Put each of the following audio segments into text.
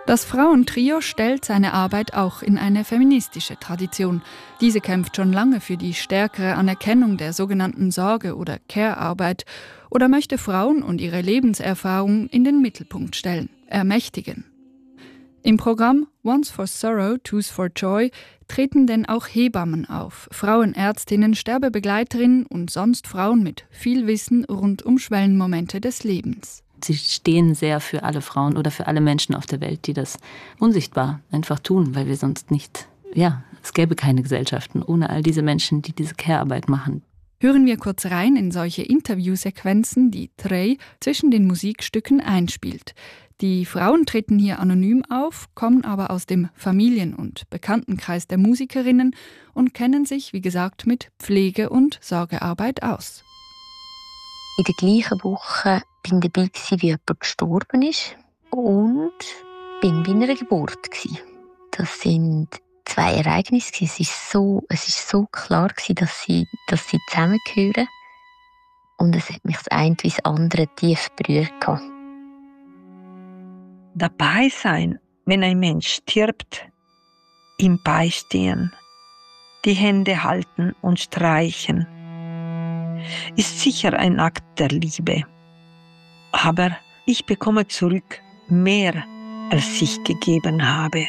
Das Frauentrio stellt seine Arbeit auch in eine feministische Tradition. Diese kämpft schon lange für die stärkere Anerkennung der sogenannten Sorge- oder Care-Arbeit oder möchte Frauen und ihre Lebenserfahrung in den Mittelpunkt stellen, ermächtigen. Im Programm Once for Sorrow, Two's for Joy treten denn auch Hebammen auf, Frauenärztinnen, Sterbebegleiterinnen und sonst Frauen mit viel Wissen rund um Schwellenmomente des Lebens. Sie stehen sehr für alle Frauen oder für alle Menschen auf der Welt, die das unsichtbar einfach tun, weil wir sonst nicht, es gäbe keine Gesellschaften ohne all diese Menschen, die diese Care-Arbeit machen. Hören wir kurz rein in solche Interviewsequenzen, die Trey zwischen den Musikstücken einspielt. Die Frauen treten hier anonym auf, kommen aber aus dem Familien- und Bekanntenkreis der Musikerinnen und kennen sich, wie gesagt, mit Pflege- und Sorgearbeit aus. In der gleichen Woche bin ich dabei, wie jemand gestorben ist und bin bei einer Geburt. Das sind 2 Ereignisse. Es ist so klar, dass sie zusammengehören. Und es hat mich das eine wie das andere tief berührt. Dabei sein, wenn ein Mensch stirbt, ihm beistehen, die Hände halten und streichen, ist sicher ein Akt der Liebe. Aber ich bekomme zurück mehr, als ich gegeben habe.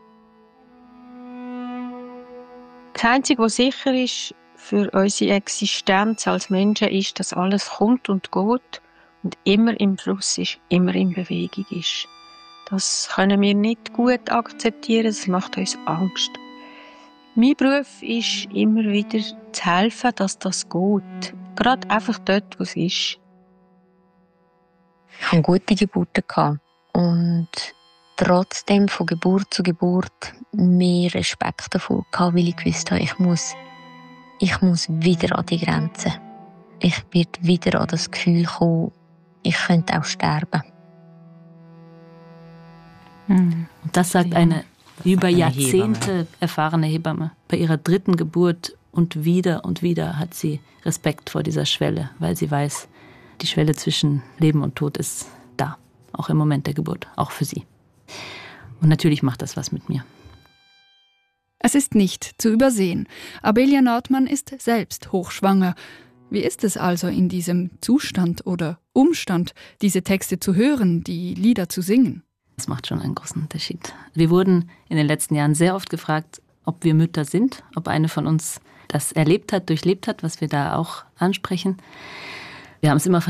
Das Einzige, was sicher ist für unsere Existenz als Menschen, ist, dass alles kommt und geht und immer im Fluss ist, immer in Bewegung ist. Das können wir nicht gut akzeptieren, das macht uns Angst. Mein Beruf ist immer wieder zu helfen, dass das geht. Gerade einfach dort, wo es ist. Ich hatte gute Geburten und trotzdem von Geburt zu Geburt mehr Respekt davor gehabt, weil ich wusste, ich muss wieder an die Grenze. Ich werde wieder an das Gefühl kommen, ich könnte auch sterben. Und das sagt eine über Jahrzehnte erfahrene Hebamme. Bei ihrer 3. Geburt und wieder hat sie Respekt vor dieser Schwelle, weil sie weiß, die Schwelle zwischen Leben und Tod ist da, auch im Moment der Geburt, auch für sie. Und natürlich macht das was mit mir. Es ist nicht zu übersehen. Abelia Nordmann ist selbst hochschwanger. Wie ist es also in diesem Zustand oder Umstand, diese Texte zu hören, die Lieder zu singen? Das macht schon einen großen Unterschied. Wir wurden in den letzten Jahren sehr oft gefragt, ob wir Mütter sind, ob eine von uns das erlebt hat, durchlebt hat, was wir da auch ansprechen. Wir haben es immer